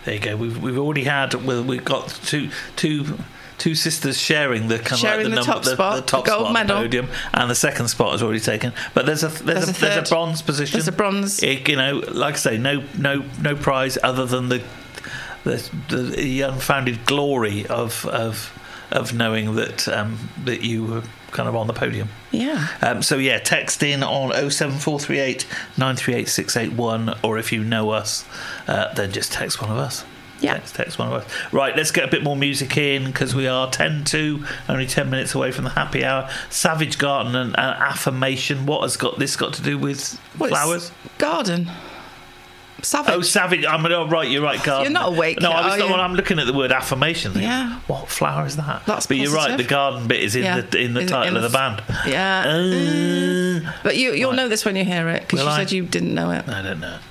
There you go. We've already had. Well, we've got two sisters sharing the top spot, the top gold spot medal. on the podium, and the second spot is already taken. But there's a bronze position. There's a bronze. Like I say, no prize other than the unfounded glory of knowing that you were kind of on the podium. Yeah. So yeah, text in on 07438 938 681, or if you know us, then just text one of us. Yeah. Text one of us. Right, let's get a bit more music in, because we are 10 to, only 10 minutes away from the happy hour. Savage Garden and Affirmation. What has this got to do with flowers? Garden. Savage. Oh, savage. Right, you're right, garden. You're not awake No, yet, I'm looking at the word affirmation. Yeah. What flower is that? That's but you're right, positive. the garden bit is in the title of the band. Yeah. But you'll know this when you hear it, because you said you didn't know it. I don't know.